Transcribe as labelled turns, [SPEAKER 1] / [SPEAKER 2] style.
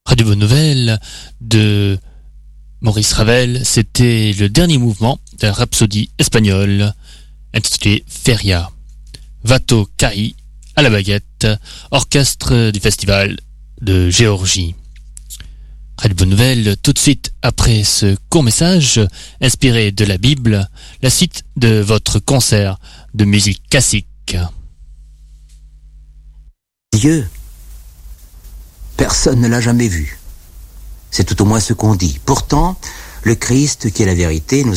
[SPEAKER 1] Radio Bonne Nouvelle de Maurice Ravel, c'était le dernier mouvement de la rhapsodie espagnole intitulée Feria. Vato Kai à la baguette, orchestre du festival de Géorgie. Radio Bonne Nouvelle, tout de suite après ce court message inspiré de la Bible, la suite de votre concert de musique classique.
[SPEAKER 2] Dieu, personne ne l'a jamais vu. C'est tout au moins ce qu'on dit. Pourtant, le Christ, qui est la vérité, nous